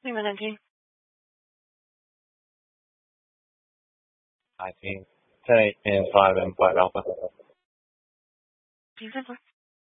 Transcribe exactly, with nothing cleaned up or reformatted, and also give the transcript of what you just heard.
Lima nineteen. nineteen. ten eight and five and five Alpha. December.